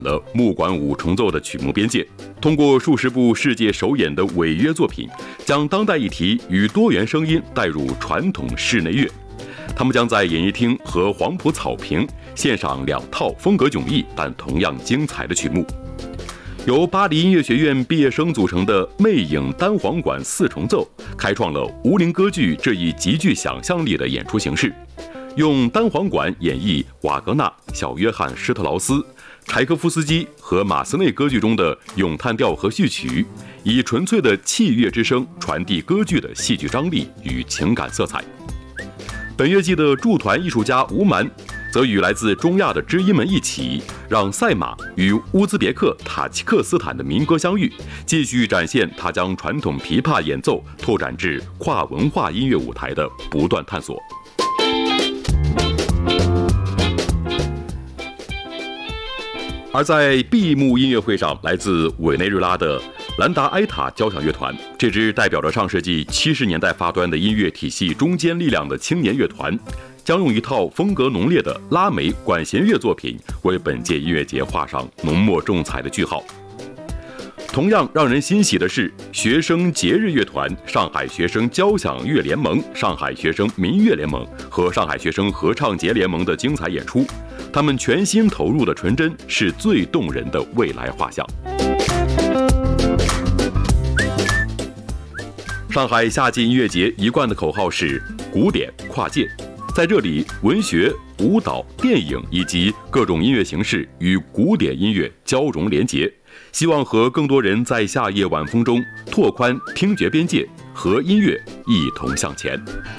了木管五重奏的曲目边界，通过数十部世界首演的违约作品，将当代议题与多元声音带入传统室内乐。他们将在演艺厅和黄埔草坪献上2套风格迥异但同样精彩的曲目。由巴黎音乐学院毕业生组成的魅影单簧管4重奏，开创了无龄歌剧这一极具想象力的演出形式，用单簧管演绎瓦格纳、小约翰施特劳斯、柴可夫斯基和马斯内歌剧中的咏叹调和序曲，以纯粹的器乐之声传递歌剧的戏剧张力与情感色彩。本乐季的驻团艺术家吴蛮则与来自中亚的知音们一起，让赛马与乌兹别克塔吉克斯坦的民歌相遇，继续展现他将传统琵琶演奏拓展至跨文化音乐舞台的不断探索。而在闭幕音乐会上，来自委内瑞拉的兰达埃塔交响乐团，这支代表着上世纪70年代发端的音乐体系中坚力量的青年乐团，将用一套风格浓烈的拉美管弦乐作品为本届音乐节画上浓墨重彩的句号。同样让人欣喜的是，学生节日乐团、上海学生交响乐联盟、上海学生民乐联盟和上海学生合唱节联盟的精彩演出。他们全心投入的纯真，是最动人的未来画像。上海夏季音乐节一贯的口号是古典跨界，在这里，文学、舞蹈、电影以及各种音乐形式与古典音乐交融连结，希望和更多人在夏夜晚风中拓宽听觉边界，和音乐一同向前。